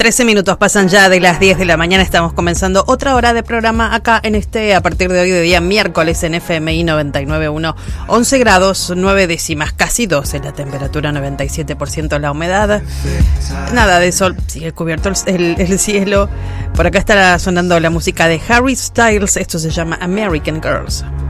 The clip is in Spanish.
13 minutos pasan ya de las 10 de la mañana. Estamos comenzando otra hora de programa acá en a partir de hoy de día miércoles en FMI 99.1. 11 grados 9 décimas, casi 12 la temperatura, 97% la humedad. Nada de sol, sigue cubierto el cielo. Por acá está sonando la música de Harry Styles. Esto se llama American Girls.